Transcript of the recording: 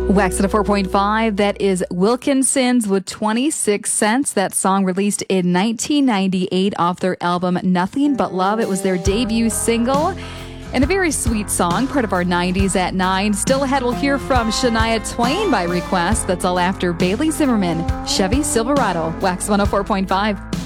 Wax at a 4.5. That is Wilkinson's with 26 Cents. That song released in 1998 off their album Nothing But Love. It was their debut single and a very sweet song, part of our 90s at 9. Still ahead, we'll hear from Shania Twain by request. That's all after Bailey Zimmerman, Chevy Silverado. Wax 104.5.